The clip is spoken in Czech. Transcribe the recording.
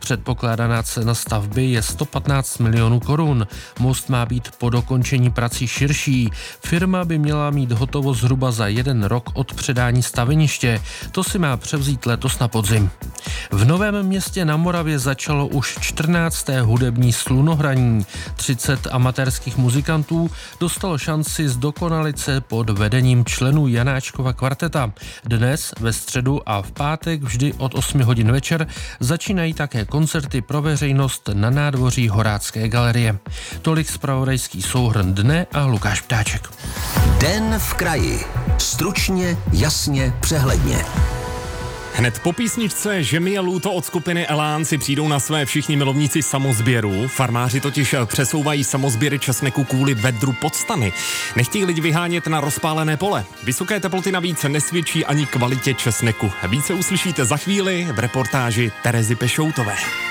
Předpokládaná cena stavby je 115 milionů korun. Most má být po dokončení prací širší. Firma by měla mít hotovo zhruba za 1 rok od předání staveniště. To si má převzít letos na podzim. V Novém Městě na Moravě začalo už 14. hudební slunohraní. 30 amatérských muzikantů dostalo šanci zdokonalit se pod vedením členů Janáčkova kvarteta. Dnes, ve středu a v pátek vždy od 8 hodin večer začínají také koncerty pro veřejnost na nádvoří Horácké galerie. Tolik zpravodajský souhrn dne a Lukáš Ptáček. Den v kraji. Stručně, jasně, přehledně. Hned po písničce Že mi je lúto od skupiny Elán si přijdou na své všichni milovníci samozběrů. Farmáři totiž přesouvají samozběry česneku kvůli vedru pod stany. Nechtějí lidi vyhánět na rozpálené pole. Vysoké teploty navíc nesvědčí ani kvalitě česneku. Více uslyšíte za chvíli v reportáži Terezy Pešoutové.